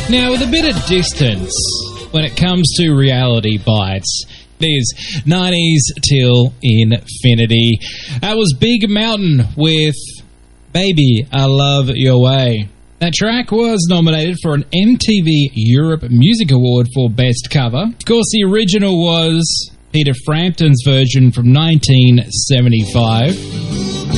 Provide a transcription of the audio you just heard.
Now, with a bit of distance when it comes to reality bites, it is 90s till infinity. That was Big Mountain with Baby, I Love Your Way. That track was nominated for an MTV Europe Music Award for Best Cover. Of course, the original was Peter Frampton's version from 1975.